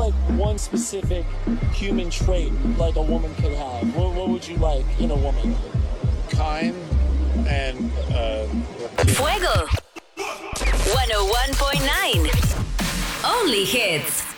like one specific human trait like a woman could have? What would you like in a woman? Kind and Fuego 101.9 Only hits.